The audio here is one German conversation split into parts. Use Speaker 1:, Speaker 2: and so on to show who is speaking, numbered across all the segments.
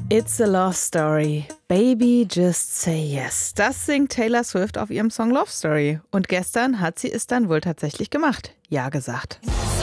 Speaker 1: It's a Love Story. Baby, just say yes. Das singt Taylor Swift auf ihrem Song Love Story. Und gestern hat sie es dann wohl tatsächlich gemacht. Ja gesagt.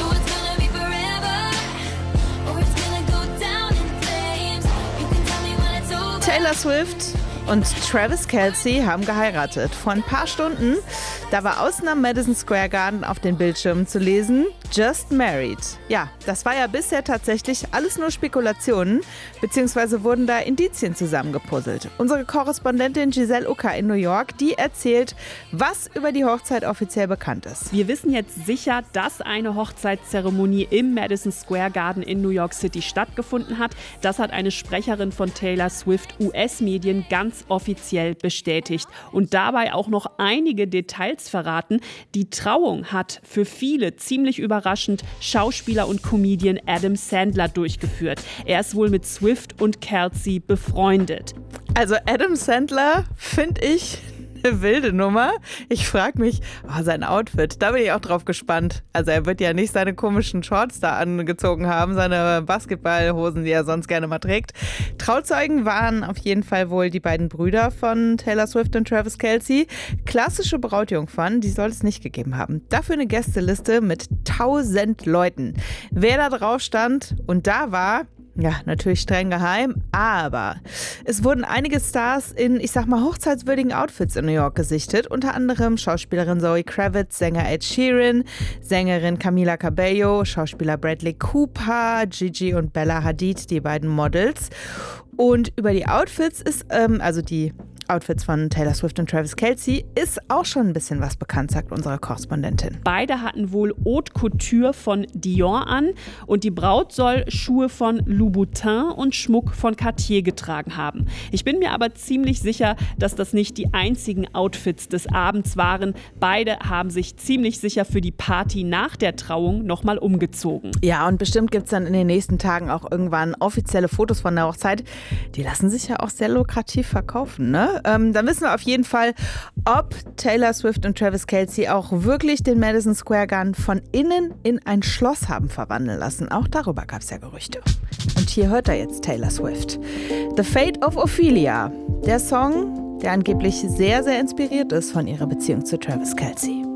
Speaker 1: Taylor Swift und Travis Kelce haben geheiratet. Vor ein paar Stunden, da war außen am Madison Square Garden auf den Bildschirmen zu lesen, Just Married. Ja, das war ja bisher tatsächlich alles nur Spekulationen, beziehungsweise wurden da Indizien zusammengepuzzelt. Unsere Korrespondentin Giselle Ucker in New York, die erzählt, was über die Hochzeit offiziell bekannt ist.
Speaker 2: Wir wissen jetzt sicher, dass eine Hochzeitszeremonie im Madison Square Garden in New York City stattgefunden hat. Das hat eine Sprecherin von Taylor Swift US-Medien ganz offiziell bestätigt und dabei auch noch einige Details verraten. Die Trauung hat für viele ziemlich überraschend Schauspieler und Comedian Adam Sandler durchgeführt. Er ist wohl mit Swift und Kelce befreundet.
Speaker 1: Also Adam Sandler finde ich eine wilde Nummer. Ich frage mich, sein Outfit, da bin ich auch drauf gespannt. Also er wird ja nicht seine komischen Shorts da angezogen haben, seine Basketballhosen, die er sonst gerne mal trägt. Trauzeugen waren auf jeden Fall wohl die beiden Brüder von Taylor Swift und Travis Kelce. Klassische Brautjungfern, die soll es nicht gegeben haben. Dafür eine Gästeliste mit 1000 Leuten. Wer da drauf stand und da war, ja, natürlich streng geheim, aber es wurden einige Stars in, ich sag mal, hochzeitswürdigen Outfits in New York gesichtet. Unter anderem Schauspielerin Zoe Kravitz, Sänger Ed Sheeran, Sängerin Camila Cabello, Schauspieler Bradley Cooper, Gigi und Bella Hadid, die beiden Models. Und über die Outfits ist, also die Outfits von Taylor Swift und Travis Kelce, ist auch schon ein bisschen was bekannt, sagt unsere Korrespondentin.
Speaker 2: Beide hatten wohl Haute Couture von Dior an und die Braut soll Schuhe von Louboutin und Schmuck von Cartier getragen haben. Ich bin mir aber ziemlich sicher, dass das nicht die einzigen Outfits des Abends waren. Beide haben sich ziemlich sicher für die Party nach der Trauung nochmal umgezogen.
Speaker 1: Ja, und bestimmt gibt es dann in den nächsten Tagen auch irgendwann offizielle Fotos von der Hochzeit. Die lassen sich ja auch sehr lukrativ verkaufen, ne? Dann wissen wir auf jeden Fall, ob Taylor Swift und Travis Kelce auch wirklich den Madison Square Garden von innen in ein Schloss haben verwandeln lassen. Auch darüber gab es ja Gerüchte. Und hier hört er jetzt Taylor Swift. The Fate of Ophelia. Der Song, der angeblich sehr, sehr inspiriert ist von ihrer Beziehung zu Travis Kelce.